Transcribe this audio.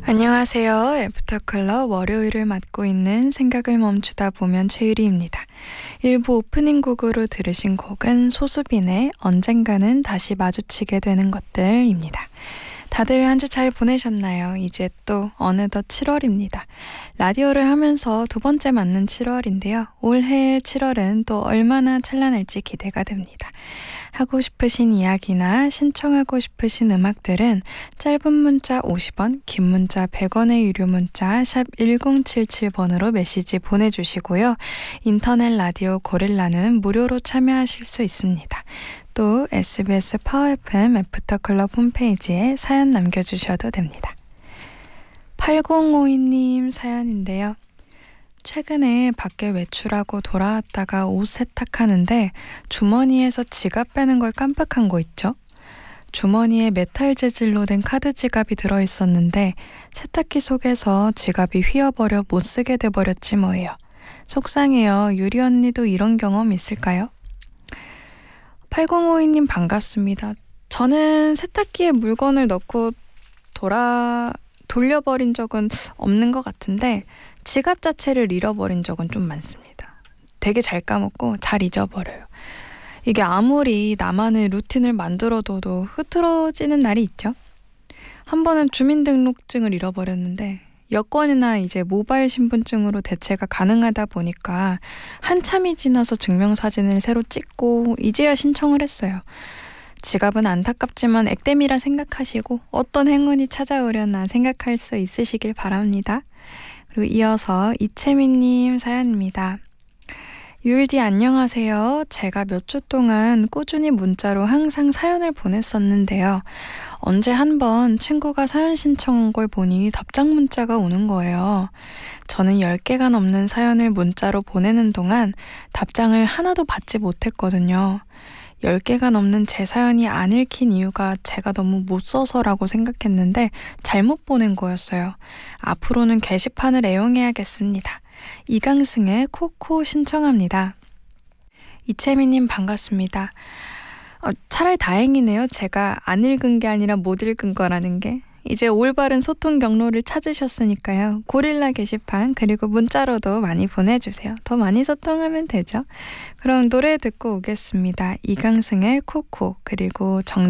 안녕하세요. 애프터클럽 월요일을 맡고 있는 생각을 멈추다 보면 최유리입니다. 1부 오프닝 곡으로 들으신 곡은 소수빈의 언젠가는 다시 마주치게 되는 것들입니다. 다들 한 주 잘 보내셨나요? 이제 또 어느덧 7월입니다. 라디오를 하면서 두 번째 맞는 7월인데요. 올해의 7월은 또 얼마나 찬란할지 기대가 됩니다. 하고 싶으신 이야기나 신청하고 싶으신 음악들은 짧은 문자 50원, 긴 문자 100원의 유료 문자 샵 1077번으로 메시지 보내주시고요. 인터넷 라디오 고릴라는 무료로 참여하실 수 있습니다. 또 SBS 파워 FM 애프터클럽 홈페이지에 사연 남겨주셔도 됩니다. 8052님 사연인데요. 최근에 밖에 외출하고 돌아왔다가 옷 세탁하는데 주머니에서 지갑 빼는 걸 깜빡한 거 있죠? 주머니에 메탈 재질로 된 카드 지갑이 들어있었는데 세탁기 속에서 지갑이 휘어버려 못 쓰게 돼버렸지 뭐예요. 속상해요. 유리 언니도 이런 경험 있을까요? 8052님 반갑습니다. 저는 세탁기에 물건을 넣고 돌려버린 적은 없는 것 같은데 지갑 자체를 잃어버린 적은 좀 많습니다. 되게 잘 까먹고 잘 잊어버려요. 이게 아무리 나만의 루틴을 만들어둬도 흐트러지는 날이 있죠. 한 번은 주민등록증을 잃어버렸는데 여권이나 이제 모바일 신분증으로 대체가 가능하다 보니까 한참이 지나서 증명사진을 새로 찍고 이제야 신청을 했어요. 지갑은 안타깝지만 액땜이라 생각하시고 어떤 행운이 찾아오려나 생각할 수 있으시길 바랍니다. 그리고 이어서 이채민님 사연입니다. 유일디 안녕하세요. 제가 몇 주 동안 꾸준히 문자로 항상 사연을 보냈었는데요. 언제 한번 친구가 사연 신청한 걸 보니 답장 문자가 오는 거예요. 저는 10개가 넘는 사연을 문자로 보내는 동안 답장을 하나도 받지 못했거든요. 10개가 넘는 제 사연이 안 읽힌 이유가 제가 너무 못 써서라고 생각했는데 잘못 보낸 거였어요. 앞으로는 게시판을 애용해야겠습니다. 이강승의 코코 신청합니다. 이채미님 반갑습니다. 차라리 다행이네요. 제가 안 읽은 게 아니라 못 읽은 거라는 게. 이제 올바른 소통 경로를 찾으셨으니까요. 고릴라 게시판 그리고 문자로도 많이 보내주세요. 더 많이 소통하면 되죠. 그럼 노래 듣고 오겠습니다. 이강승의 코코 그리고